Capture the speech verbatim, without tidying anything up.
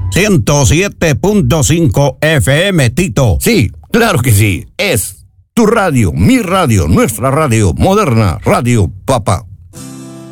ciento siete punto cinco F M, Tito. Sí, claro que sí. Es tu radio, mi radio, nuestra radio, moderna, Radio Papa.